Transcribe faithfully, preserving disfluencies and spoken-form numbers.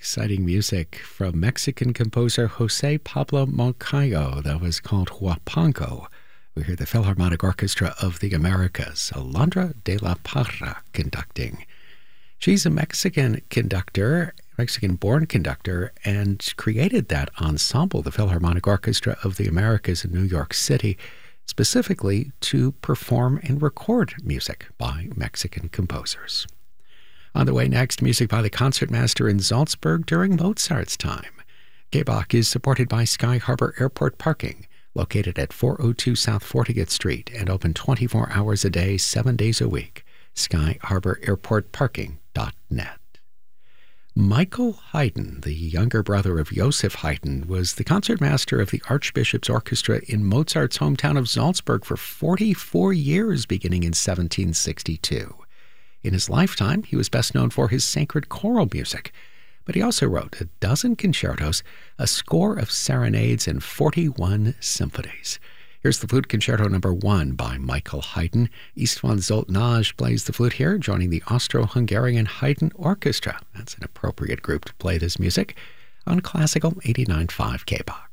exciting music from Mexican composer Jose Pablo Moncayo that was called Huapango. We hear the Philharmonic Orchestra of the Americas, Alondra de la Parra conducting. She's a Mexican conductor, Mexican-born conductor, and created that ensemble, the Philharmonic Orchestra of the Americas in New York City, specifically to perform and record music by Mexican composers. On the way next, music by the concertmaster in Salzburg during Mozart's time. Gebach is supported by Sky Harbor Airport Parking, located at four oh two South fortieth Street and open twenty-four hours a day, seven days a week. sky harbor airport parking dot net. Michael Haydn, the younger brother of Joseph Haydn, was the concertmaster of the Archbishop's Orchestra in Mozart's hometown of Salzburg for forty-four years, beginning in seventeen sixty-two. In his lifetime, he was best known for his sacred choral music, but he also wrote a dozen concertos, a score of serenades, and forty-one symphonies. Here's the Flute Concerto Number One by Michael Haydn. Istvan Zoltnaj plays the flute here, joining the Austro-Hungarian Haydn Orchestra. That's an appropriate group to play this music on Classical eighty-nine point five K B O K.